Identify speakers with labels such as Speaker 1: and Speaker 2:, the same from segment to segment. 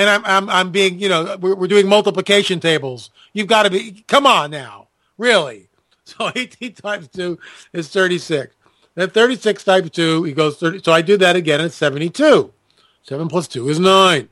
Speaker 1: And I'm being, we're doing multiplication tables. You've got to be, come on now, really. So 18 times 2 is 36. Then 36 times 2 equals 30. So I do that again, it's 72. 7 plus 2 is 9.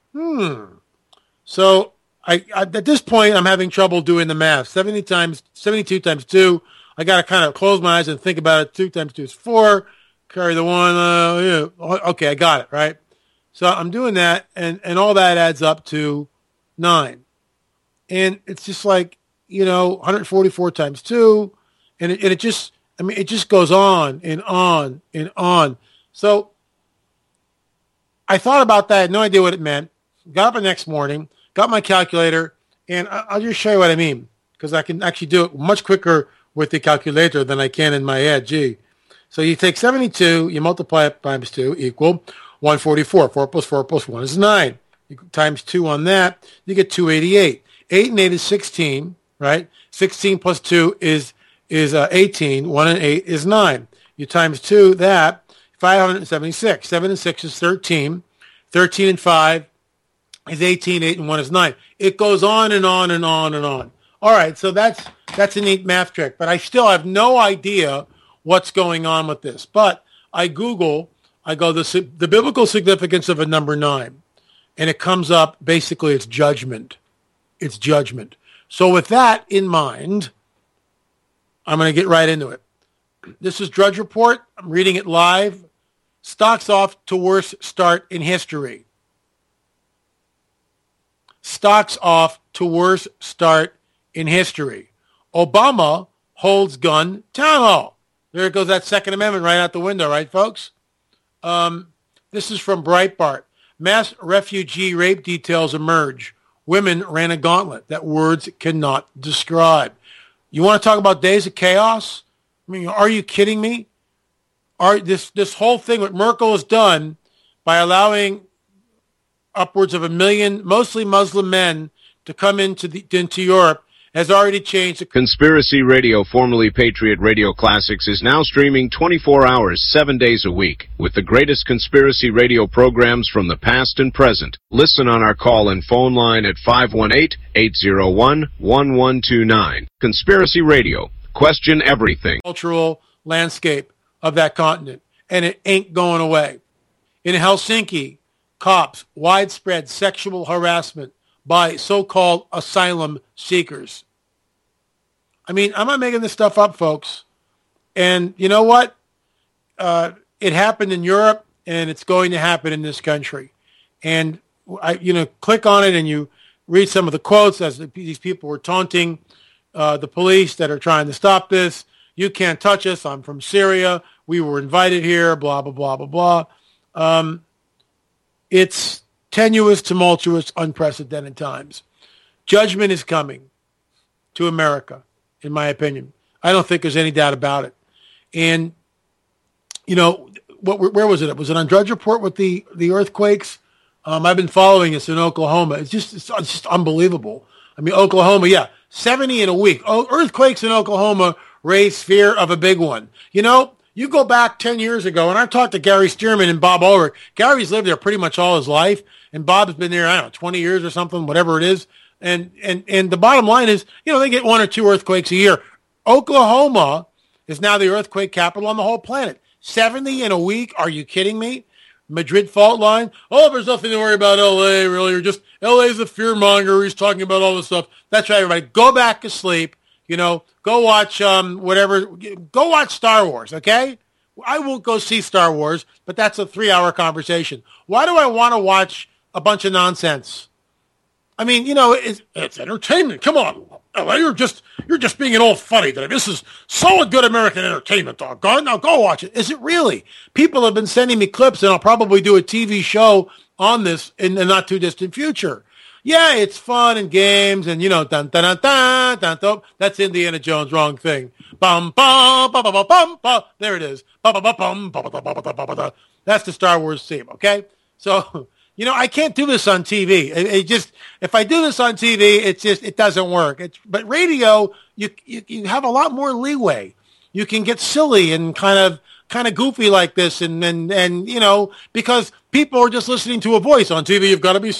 Speaker 1: So I at this point, I'm having trouble doing the math. 72 times 2, I got to kind of close my eyes and think about it. 2 times 2 is 4. Carry the 1. Okay, I got it, right? So I'm doing that, and all that adds up to 9. And it's just like, 144 times 2, and it just, it just goes on and on and on. So I thought about that, had no idea what it meant. Got up the next morning, got my calculator, and I'll just show you what I mean, because I can actually do it much quicker with the calculator than I can in my head. Gee. So you take 72, you multiply it times 2 equal 144. 4 plus 4 plus 1 is 9. You times 2 on that, you get 288. 8 and 8 is 16, right? 16 plus 2 is 18. 1 and 8 is 9. You times 2 that, 576. 7 and 6 is 13. 13 and 5 is 18. 8 and 1 is 9. It goes on and on and on and on. All right, so that's a neat math trick, but I still have no idea what's going on with this. But I go the biblical significance of a number 9, and it comes up, basically it's judgment. It's judgment. So with that in mind, I'm going to get right into it. This is Drudge Report. I'm reading it live. Stocks off to worst start in history. Stocks off to worst start in history. Obama holds gun town hall. There goes that Second Amendment right out the window, right, folks? This is from Breitbart. Mass refugee rape details emerge. Women ran a gauntlet that words cannot describe. You want to talk about days of chaos? I mean, are you kidding me? This whole thing what Merkel has done by allowing upwards of 1 million, mostly Muslim men, to come into Europe has already changed.
Speaker 2: Conspiracy Radio, formerly Patriot Radio Classics, is now streaming 24 hours, 7 days a week, with the greatest conspiracy radio programs from the past and present. Listen on our call and phone line at 518-801-1129. Conspiracy Radio. Question everything.
Speaker 1: Cultural landscape of that continent, and it ain't going away. In Helsinki, cops, widespread sexual harassment by so-called asylum seekers. I mean, I'm not making this stuff up, folks. And you know what? It happened in Europe, and it's going to happen in this country. And click on it, and you read some of the quotes as these people were taunting the police that are trying to stop this. You can't touch us. I'm from Syria. We were invited here. Blah blah blah blah blah. It's tenuous, tumultuous, unprecedented times. Judgment is coming to America, in my opinion. I don't think there's any doubt about it. And, where was it? Was it on Drudge Report with the earthquakes? I've been following this in Oklahoma. It's just unbelievable. I mean, Oklahoma, 70 in a week. Earthquakes in Oklahoma raise fear of a big one. You go back 10 years ago, and I've talked to Gary Stearman and Bob Ulrich. Gary's lived there pretty much all his life, and Bob's been there, 20 years or something, whatever it is. And the bottom line is, they get 1 or 2 earthquakes a year. Oklahoma is now the earthquake capital on the whole planet. 70 in a week? Are you kidding me? Madrid fault line? Oh, there's nothing to worry about L.A., really. L.A.'s a fear monger. He's talking about all this stuff. That's right, everybody. Go back to sleep. Go watch Go watch Star Wars, okay? I won't go see Star Wars, but that's a 3-hour conversation. Why do I want to watch a bunch of nonsense? I mean, it's entertainment. Come on. You're just being an old funny today. This is solid good American entertainment, doggone. Now go watch it. Is it really? People have been sending me clips, and I'll probably do a TV show on this in the not too distant future. Yeah, it's fun and games, and dun dun dun dun dun dun. That's Indiana Jones. Wrong thing. Bum bum bum bum bum bum. There it is. Bum bum bum bum bum bum bum bum. That's the Star Wars theme. Okay, so I can't do this on TV. If I do this on TV, it doesn't work. But radio, you have a lot more leeway. You can get silly and kind of goofy like this, and because people are just listening to a voice on TV. You've got to be